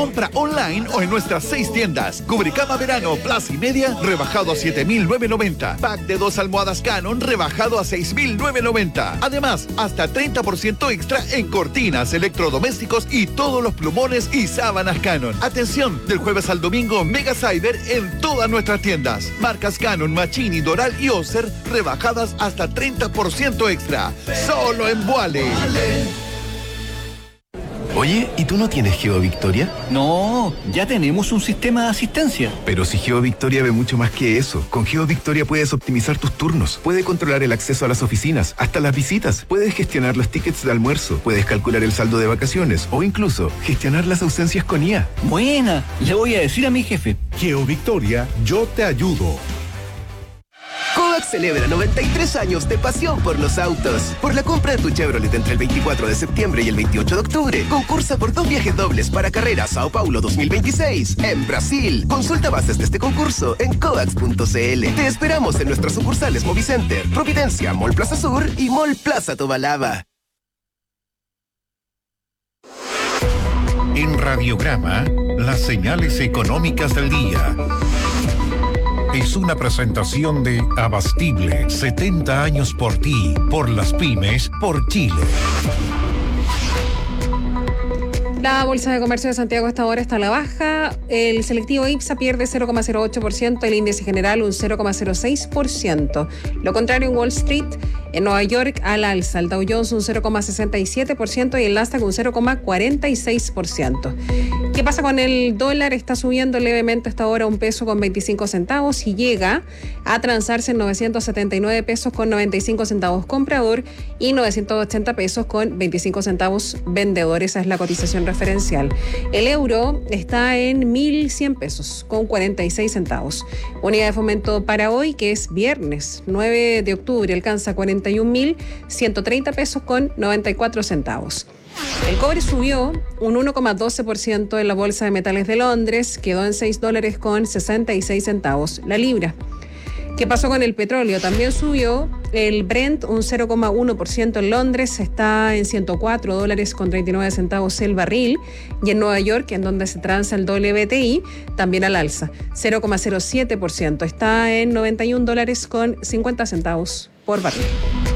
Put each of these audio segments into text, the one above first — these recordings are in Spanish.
Compra online o en nuestras 6 tiendas. Cubrecama verano, Plaza y Media, rebajado a 7.990. Pack de 2 almohadas Canon, rebajado a 6.990. Además, hasta 30% extra en cortinas, electrodomésticos y todos los plumones y sábanas Canon. Atención, del jueves al domingo, Mega Cyber en todas nuestras tiendas. Marcas Canon, Machini, Doral y Oster, rebajadas hasta 30% extra. Solo en Vuale. Oye, ¿y tú no tienes GeoVictoria? No, ya tenemos un sistema de asistencia. Pero si GeoVictoria ve mucho más que eso. Con GeoVictoria puedes optimizar tus turnos, puedes controlar el acceso a las oficinas, hasta las visitas, puedes gestionar los tickets de almuerzo, puedes calcular el saldo de vacaciones o incluso gestionar las ausencias con IA. Buena, le voy a decir a mi jefe. GeoVictoria, yo te ayudo. Kodak celebra 93 años de pasión por los autos. Por la compra de tu Chevrolet entre el 24 de septiembre y el 28 de octubre, concursa por 2 viajes dobles para carrera Sao Paulo 2026 en Brasil. Consulta bases de este concurso en Kodak.cl. Te esperamos en nuestras sucursales Movicenter, Providencia, Mall Plaza Sur y Mall Plaza Tobalaba. En Radiograma, las señales económicas del día. Es una presentación de Abastible, 70 años por ti, por las pymes, por Chile. La Bolsa de Comercio de Santiago hasta ahora está a la baja. El selectivo IPSA pierde 0,08%, el índice general un 0,06%. Lo contrario en Wall Street, en Nueva York al alza, el Dow Jones un 0,67% y el Nasdaq un 0,46%. ¿Qué pasa con el dólar? Está subiendo levemente hasta ahora $1.25 y llega a transarse en 979 pesos con 95 centavos comprador y 980 pesos con 25 centavos vendedor. Esa es la cotización referencial. El euro está en 1.100 pesos con 46 centavos. Unidad de fomento para hoy, que es viernes 9 de octubre, alcanza 41.130 pesos con 94 centavos. El cobre subió un 1,12% en la Bolsa de Metales de Londres, quedó en $6 con 66 centavos la libra. ¿Qué pasó con el petróleo? También subió el Brent un 0,1% en Londres, está en $104 con 39 centavos el barril, y en Nueva York, en donde se transa el WTI, también al alza, 0,07%, está en $91 con 50 centavos por barril.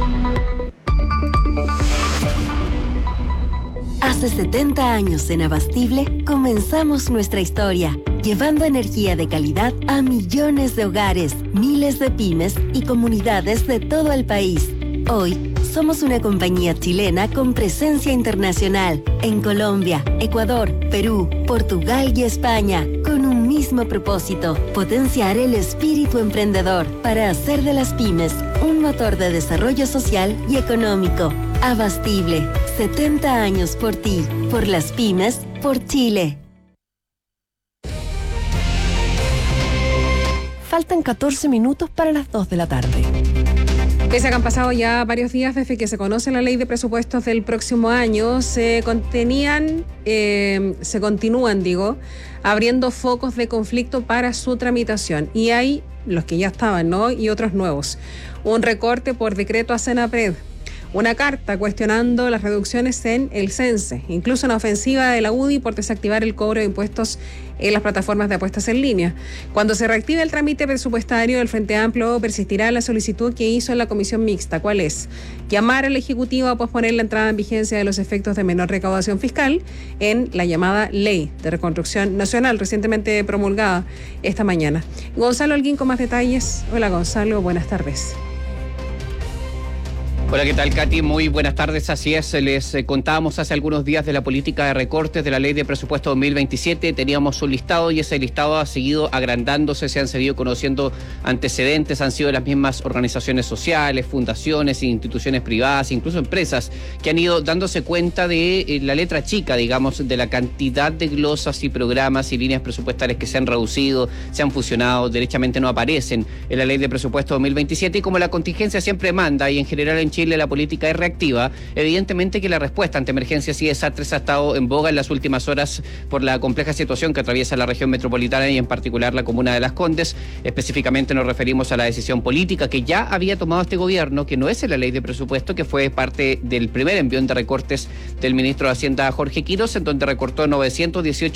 Hace 70 años en Abastible comenzamos nuestra historia, llevando energía de calidad a millones de hogares, miles de pymes y comunidades de todo el país. Hoy somos una compañía chilena con presencia internacional en Colombia, Ecuador, Perú, Portugal y España, con un mismo propósito: potenciar el espíritu emprendedor para hacer de las pymes un motor de desarrollo social y económico. Abastible, 70 años por ti, por las pymes, por Chile. Faltan 14 minutos para las 2 de la tarde. Pese a que han pasado ya varios días desde que se conoce la ley de presupuestos del próximo año, se continúan, abriendo focos de conflicto para su tramitación. Y hay los que ya estaban, ¿no? Y otros nuevos. Un recorte por decreto a Senapred. Una carta cuestionando las reducciones en el CENSE, incluso una ofensiva de la UDI por desactivar el cobro de impuestos en las plataformas de apuestas en línea. Cuando se reactive el trámite presupuestario, el Frente Amplio persistirá en la solicitud que hizo en la comisión mixta. ¿Cuál es? Llamar al Ejecutivo a posponer la entrada en vigencia de los efectos de menor recaudación fiscal en la llamada Ley de Reconstrucción Nacional, recientemente promulgada esta mañana. Gonzalo Holguín con más detalles. Hola Gonzalo, buenas tardes. Hola, ¿qué tal, Katy? Muy buenas tardes. Así es, les contábamos hace algunos días de la política de recortes de la Ley de Presupuesto 2027. Teníamos un listado y ese listado ha seguido agrandándose, se han seguido conociendo antecedentes, han sido las mismas organizaciones sociales, fundaciones, instituciones privadas, incluso empresas, que han ido dándose cuenta de la letra chica, digamos, de la cantidad de glosas y programas y líneas presupuestarias que se han reducido, se han fusionado, derechamente no aparecen en la Ley de Presupuesto 2027, y como la contingencia siempre manda y en general en Chile la política es reactiva, evidentemente que la respuesta ante emergencias y desastres ha estado en boga en las últimas horas por la compleja situación que atraviesa la región metropolitana y en particular la comuna de Las Condes. Específicamente nos referimos a la decisión política que ya había tomado este gobierno, que no es en la Ley de Presupuesto, que fue parte del primer envión de recortes del ministro de Hacienda Jorge Quiros, en donde recortó 918